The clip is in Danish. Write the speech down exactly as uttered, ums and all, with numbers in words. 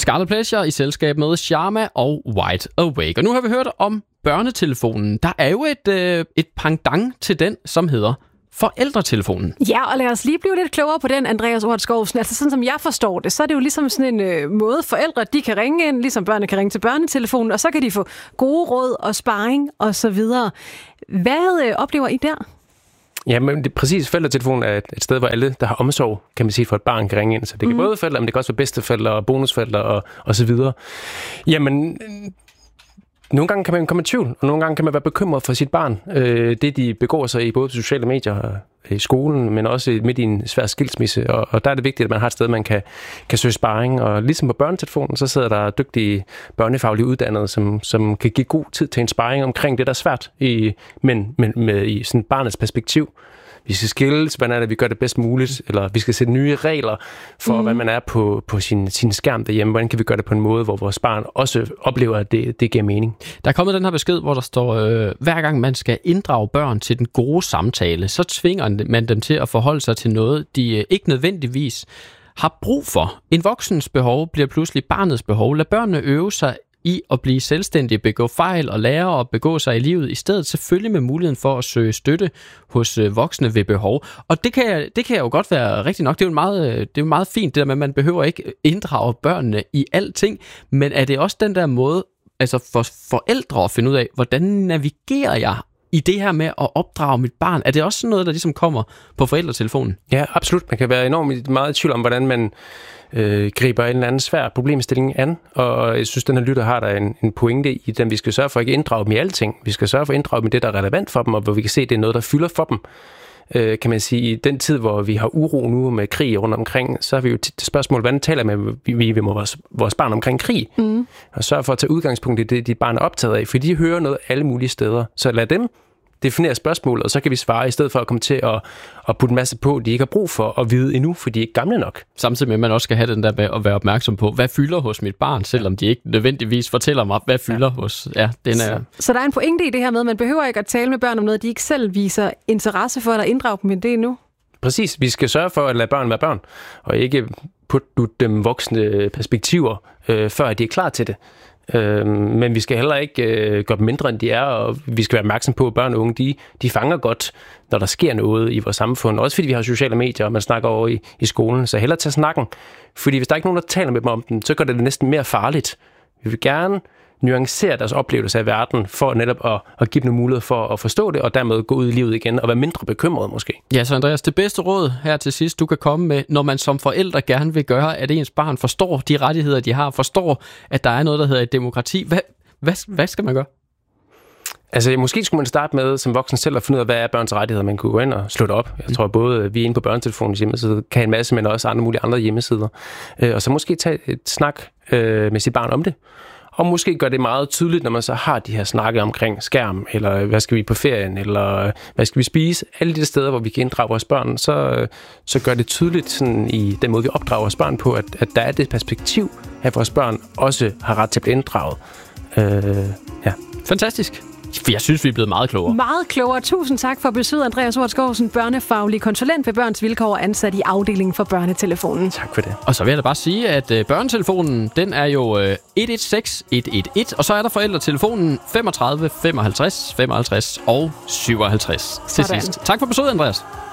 Scarlet Pleasure i selskab med Sharma og Wide Awake. Og nu har vi hørt om børnetelefonen. Der er jo et, øh, et pendant til den, som hedder forældretelefonen. Ja, og lad os lige blive lidt klogere på den, Andreas Oert Skovsen. Altså sådan som jeg forstår det, så er det jo ligesom sådan en øh, måde, forældre de kan ringe ind, ligesom børnene kan ringe til børnetelefonen, og så kan de få gode råd og sparring og så videre. Hvad øh, oplever I der? Ja, men det, præcis, forældretelefonen er et, et sted, hvor alle, der har omsorg, kan man sige, for et barn kan ringe ind. Så det kan mm. både forældre, men det kan også være bedsteforældre og bonusforældre og, og så videre. Jamen, nogle gange kan man komme i tvivl, og nogle gange kan man være bekymret for sit barn. Øh, det, de begår sig i både sociale medier og i skolen, men også midt i en svær skilsmisse. Og, og der er det vigtigt, at man har et sted, man kan, kan søge sparring. Og ligesom på børnetelefonen, så sidder der dygtige børnefaglige uddannede, som, som kan give god tid til en sparring omkring det, der er svært, i, men, men med i sådan barnets perspektiv. Vi skal skilles, hvordan er det, vi gør det bedst muligt, eller vi skal sætte nye regler for, mm. hvad man er på, på sin, sin skærm derhjemme. Hvordan kan vi gøre det på en måde, hvor vores barn også oplever, at det, det giver mening? Der er kommet den her besked, hvor der står, øh, hver gang man skal inddrage børn til den gode samtale, så tvinger man dem til at forholde sig til noget, de øh, ikke nødvendigvis har brug for. En voksens behov bliver pludselig barnets behov. Lad børnene øve sig i at blive selvstændige, begå fejl og lære at begå sig i livet, i stedet selvfølgelig med muligheden for at søge støtte hos voksne ved behov. Og det kan, det kan jo godt være rigtigt nok. Det er jo meget, det er jo meget fint, det der med, at man behøver ikke inddrage børnene i alting, men er det også den der måde, altså for forældre at finde ud af, hvordan navigerer jeg i det her med at opdrage mit barn? Er det også sådan noget, der ligesom kommer på forældretelefonen? Ja, absolut. Man kan være enormt meget i tvivl om, hvordan man øh, griber en eller anden svær problemstilling an, og jeg synes, den her lytter har der en, en pointe i den. Vi skal sørge for at ikke inddrage dem i alting. Vi skal sørge for at inddrage dem i det, der er relevant for dem, og hvor vi kan se, at det er noget, der fylder for dem. Øh, kan man sige, i den tid, hvor vi har uro nu med krig rundt omkring, så har vi jo tit spørgsmål, hvordan taler med vi, vi med vores, vores barn omkring krig? Mm. Og sørge for at tage udgangspunkt i det, de barn er optaget af, for de hører noget alle mulige steder. Så lad dem definere spørgsmålet, og så kan vi svare, i stedet for at komme til at, at putte en masse på, de ikke har brug for at vide endnu, for de er ikke gamle nok. Samtidig med, at man også skal have den der med at være opmærksom på, hvad fylder hos mit barn, selvom de ikke nødvendigvis fortæller mig, hvad fylder ja. hos... Ja, den er... så, så der er en pointe i det her med, at man behøver ikke at tale med børn om noget, de ikke selv viser interesse for, eller inddrage dem i det endnu? Præcis. Vi skal sørge for at lade børn være børn, og ikke putte dem voksne perspektiver, øh, før de er klar til det. Øh, men vi skal heller ikke øh, gøre dem mindre, end de er, og vi skal være opmærksom på, at børn og unge, de, de fanger godt, når der sker noget i vores samfund. Også fordi vi har sociale medier, og man snakker over i, i skolen, så hellere tage snakken. Fordi hvis der ikke er nogen, der taler med dem om den, så gør det det næsten mere farligt. Vi vil gerne nuancere deres oplevelse af verden, for netop at, at give dem mulighed for at forstå det, og dermed gå ud i livet igen, og være mindre bekymret måske. Ja, så Andreas, det bedste råd her til sidst, du kan komme med, når man som forældre gerne vil gøre, at ens barn forstår de rettigheder, de har, forstår, at der er noget, der hedder et demokrati. Hvad, hvad, hvad skal man gøre? Altså, måske skulle man starte med som voksen selv at finde ud af, hvad er børns rettigheder. Man kunne gå ind og slå det op. Jeg tror både, vi er inde på børnetelefonens hjemmeside, kan en masse, men også andre mulige andre hjemmesider. Og så måske tage et snak med sit barn om det. Og måske gør det meget tydeligt, når man så har de her snakke omkring skærm, eller hvad skal vi på ferien, eller hvad skal vi spise. Alle de steder, hvor vi kan inddrage vores børn, så, så gør det tydeligt sådan, i den måde, vi opdrager vores børn på, at, at der er det perspektiv, at vores børn også har ret til at blive inddraget. Øh, ja. Fantastisk. Jeg synes, vi er blevet meget klogere. Meget klogere. Tusind tak for besøget, Andreas Oert Skovsen, børnefaglig konsulent ved Børns Vilkår, ansat i afdelingen for børnetelefonen. Tak for det. Og så vil jeg da bare sige, at øh, børnetelefonen, den er jo øh, et et seks et et et, og så er der forældretelefonen femogtredive femoghalvtreds femoghalvtreds og syvoghalvtreds til sidst. Tak for besøget, Andreas.